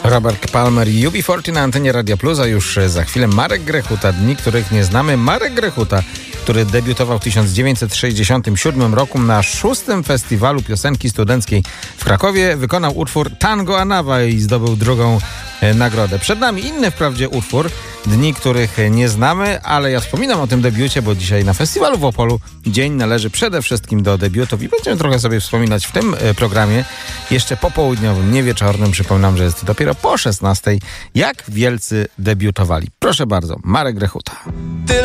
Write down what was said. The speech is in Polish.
Robert Palmer i UB40 na antenie Radia Plus, a już za chwilę Marek Grechuta, dni, których nie znamy. Marek Grechuta, który debiutował w 1967 roku na 6. Festiwalu Piosenki Studenckiej w Krakowie, wykonał utwór Tango Anawa i zdobył drugą nagrodę. Przed nami inny wprawdzie utwór, dni, których nie znamy, ale ja wspominam o tym debiucie, bo dzisiaj na festiwalu w Opolu dzień należy przede wszystkim do debiutów i będziemy trochę sobie wspominać w tym programie, jeszcze popołudniowym, nie wieczornym. Przypominam, że jest dopiero po 16:00, jak wielcy debiutowali. Proszę bardzo, Marek Grechuta.